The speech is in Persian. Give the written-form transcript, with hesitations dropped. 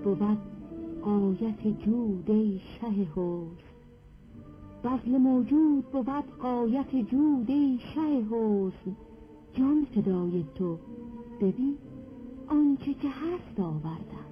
بود غایت جود ای شه حسن، بذل موجود بود غایت جود ای شه حسن. جان فدای تو، ببین آنچه که هست آوردم.